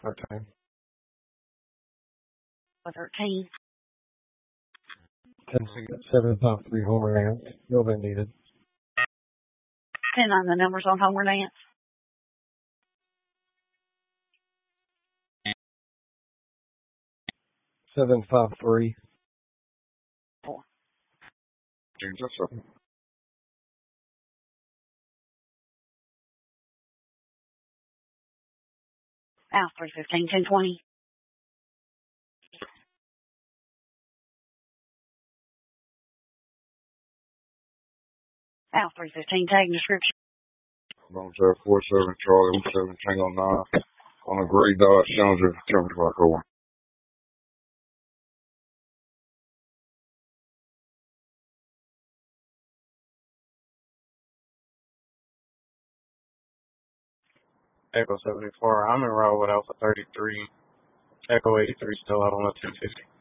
Okay. 13. 753 Homer Nance. Building needed. 10 on the numbers on Homer Nance. Seven five three. 4. Al 315, 1020. Al 315, tag description. Longtail 47 Charlie 17 Tango 9 on a gray Dodge Challenger, temperature clock over. Echo 74, I'm in route with Alpha 33. Echo 83 still out on the 250.